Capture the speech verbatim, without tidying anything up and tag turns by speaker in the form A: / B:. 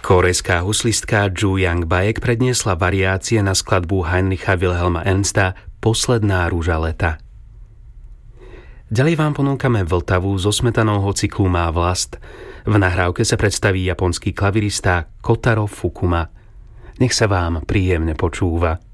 A: Kórejská huslistka Ju Young Baek predniesla variácie na skladbu Heinricha Wilhelma Ernsta Posledná rúža leta. Ďalej vám ponúkame Vltavu zo smetanovho cyklu Má vlast. V nahrávke sa predstaví japonský klavirista Kotaro Fukuma. Nech sa vám príjemne počúva.